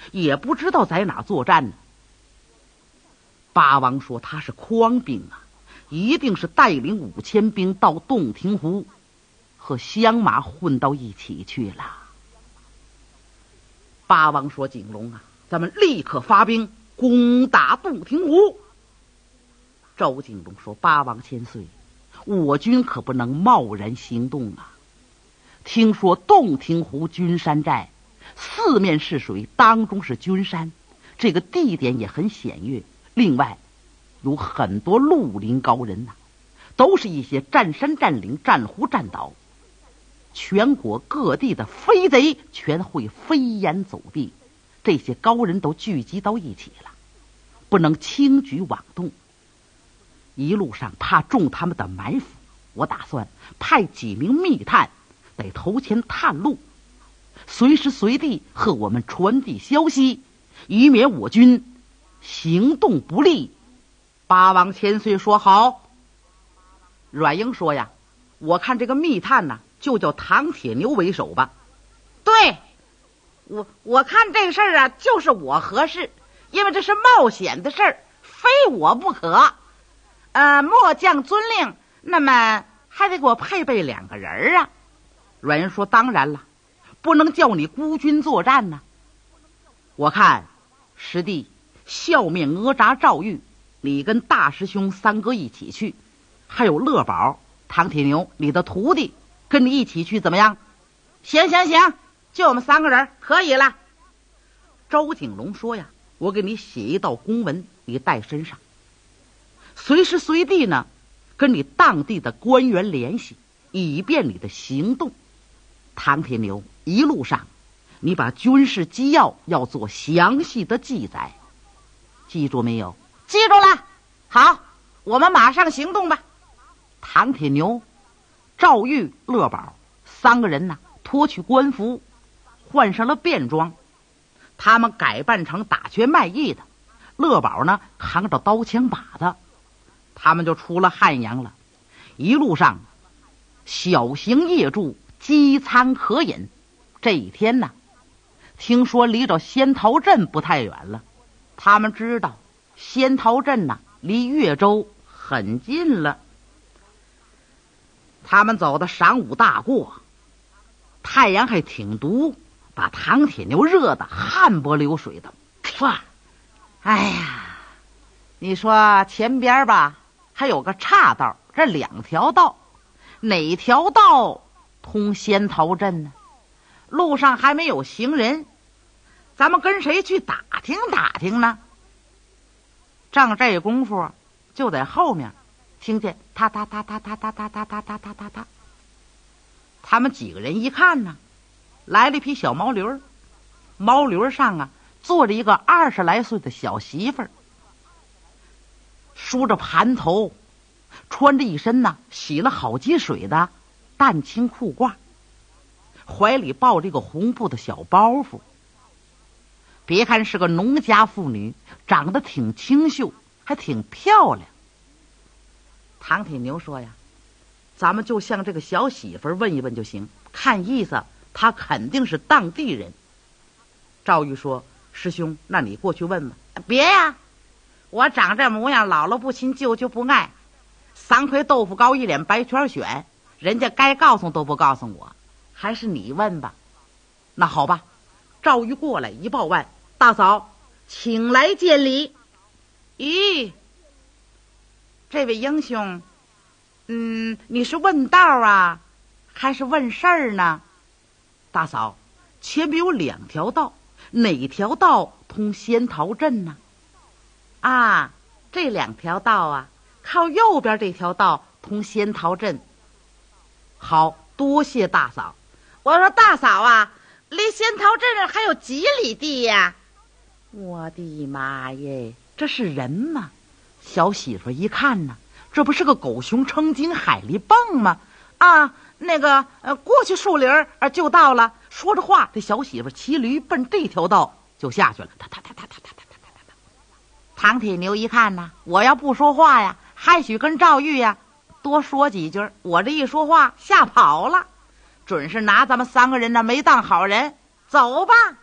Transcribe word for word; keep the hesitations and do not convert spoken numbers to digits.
也不知道在哪作战呢。八王说他是匡兵啊，一定是带领五千兵到洞庭湖和香马混到一起去了。八王说景龙啊，咱们立刻发兵攻打洞庭湖。周景龙说八王千岁，我军可不能贸然行动啊，听说洞庭湖君山寨四面是水，当中是君山，这个地点也很险恶，另外有很多绿林高人呐、啊，都是一些占山占岭占湖占岛，全国各地的飞贼全会飞檐走壁，这些高人都聚集到一起了，不能轻举妄动。一路上怕中他们的埋伏，我打算派几名密探得头前探路，随时随地和我们传递消息，以免我军行动不利。八王千岁说好。阮英说呀，我看这个密探呢、啊，就叫唐铁牛为首吧。 对，我我看这事儿啊，就是我合适，因为这是冒险的事儿，非我不可。呃，末将遵令，那么还得给我配备两个人啊。 阮英说当然了，不能叫你孤军作战呢、啊。我看师弟笑面哪吒赵玉，你跟大师兄三哥一起去，还有乐宝唐铁牛你的徒弟跟你一起去，怎么样？ 行行行，就我们三个人可以了。 周景龙说呀，我给你写一道公文，你带身上，随时随地呢跟你当地的官员联系，以便你的行动。唐铁牛，一路上你把军事机要要做详细的记载，记住没有？ 记住了。好，我们马上行动吧。 唐铁牛、赵玉、乐宝三个人呢，脱去官服，换上了便装，他们改扮成打拳卖艺的，乐宝呢扛着刀枪把子，他们就出了汉阳了。一路上小行夜住，饥餐可饮。这一天呢，听说离着仙桃镇不太远了，他们知道仙桃镇呢离越州很近了。他们走的晌午大过，太阳还挺毒，把唐铁牛热得汗不流水的。唰，哎呀，你说前边吧还有个岔道，这两条道，哪条道通仙桃镇呢？路上还没有行人，咱们跟谁去打听打听呢？正这功夫，就在后面听见哒哒哒哒哒哒哒哒哒哒哒哒哒。他们几个人一看呢，来了一匹小毛驴儿，毛驴儿上啊坐着一个二十来岁的小媳妇儿，梳着盘头，穿着一身呢洗了好几水的淡青裤褂，怀里抱着一个红布的小包袱。别看是个农家妇女，长得挺清秀，还挺漂亮。唐铁牛说呀，咱们就向这个小媳妇问一问就行，看意思她肯定是当地人。赵玉说，师兄，那你过去问问。 别呀，我长这模样，姥姥不亲，舅舅不爱，三魁豆腐糕，一脸白圈选，人家该告诉都不告诉我，还是你问吧。 那好吧，赵玉过来一报万，大嫂，请来见礼。 咦，这位英雄，嗯，你是问道啊，还是问事儿呢？ 大嫂，前面有两条道，哪条道通仙桃镇呢？ 啊，这两条道啊，靠右边这条道通仙桃镇。 好，多谢大嫂。 我说大嫂啊，离仙桃镇还有几里地呀？ 我的妈耶，这是人吗？小媳妇一看呢，这不是个狗熊成精海里蹦吗？啊，那个呃，过去树林儿就到了。说着话，这小媳妇骑驴奔这条道就下去了。哒哒哒哒哒哒哒哒哒。 唐铁牛一看呢，我要不说话呀，还许跟赵玉呀多说几句，我这一说话吓跑了，准是拿咱们三个人呢没当好人。走吧。